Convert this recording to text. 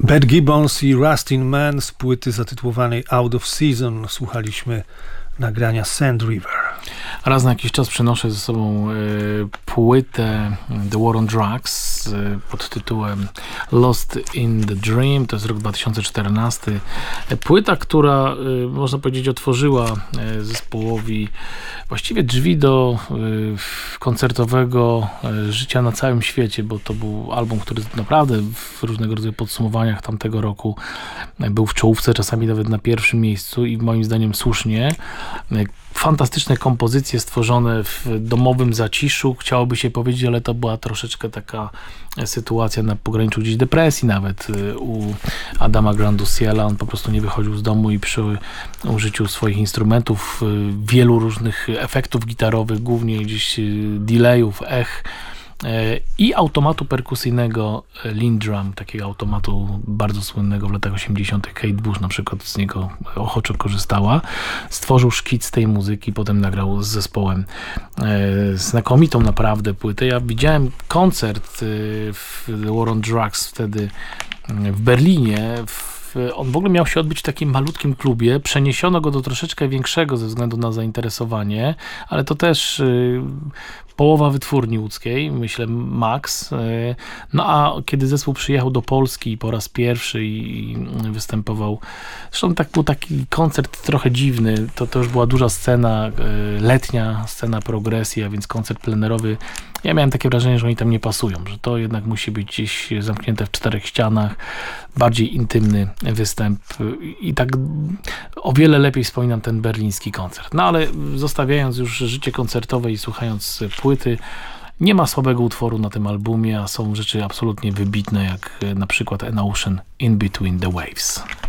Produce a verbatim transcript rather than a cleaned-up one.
Bad Gibbons i Rustin Man z płyty zatytułowanej Out of Season słuchaliśmy nagrania Sand River. Raz na jakiś czas przenoszę ze sobą y, płytę The War on Drugs y, pod tytułem Lost in the Dream, to jest rok dwa tysiące czternasty. Płyta, która y, można powiedzieć otworzyła y, zespołowi właściwie drzwi do y, koncertowego y, życia na całym świecie, bo to był album, który naprawdę w różnego rodzaju podsumowaniach tamtego roku y, był w czołówce, czasami nawet na pierwszym miejscu i moim zdaniem słusznie. Y, Fantastyczne kompozycje stworzone w domowym zaciszu, chciałoby się powiedzieć, ale to była troszeczkę taka sytuacja na pograniczu gdzieś depresji nawet u Adama Granduciela. On po prostu nie wychodził z domu i przy użyciu swoich instrumentów, wielu różnych efektów gitarowych, głównie gdzieś delayów, ech, i automatu perkusyjnego Lindrum, takiego automatu bardzo słynnego w latach osiemdziesiątych. Kate Bush na przykład z niego ochoczo korzystała. Stworzył szkic tej muzyki, potem nagrał z zespołem e, znakomitą naprawdę płytę. Ja widziałem koncert w The War on Drugs wtedy w Berlinie. W On w ogóle miał się odbyć w takim malutkim klubie. Przeniesiono go do troszeczkę większego ze względu na zainteresowanie, ale to też y, połowa wytwórni łódzkiej, myślę Max. Y, no a kiedy zespół przyjechał do Polski po raz pierwszy i, i występował, zresztą tak, był taki koncert trochę dziwny, to, to już była duża scena, y, letnia scena progresji, a więc koncert plenerowy. Ja miałem takie wrażenie, że oni tam nie pasują, że to jednak musi być gdzieś zamknięte w czterech ścianach, bardziej intymny występ i tak o wiele lepiej wspominam ten berliński koncert. No ale zostawiając już życie koncertowe i słuchając płyty, nie ma słabego utworu na tym albumie, a są rzeczy absolutnie wybitne, jak na przykład An Ocean in Between the Waves.